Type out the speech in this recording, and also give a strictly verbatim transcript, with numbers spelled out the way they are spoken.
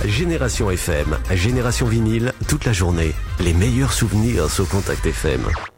Génération F M, Génération Vinyle, toute la journée. Les meilleurs souvenirs sur Contact F M.